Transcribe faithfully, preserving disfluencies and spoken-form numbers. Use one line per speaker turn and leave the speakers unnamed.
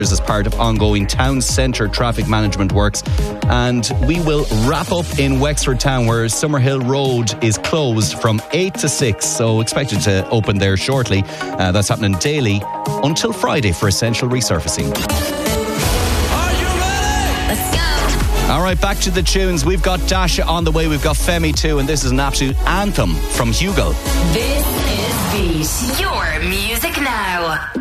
as part of ongoing town centre traffic management works. And we will wrap up in Wexford Town, where Summerhill Road is closed from eight to six, so expected to open there shortly. Uh, that's happening daily until Friday for essential resurfacing.
Are you ready? Let's go.
All right, back to the tunes. We've got Dasha on the way, we've got Femi too, and this is an absolute anthem from Hugo.
This is Beat. Your music now.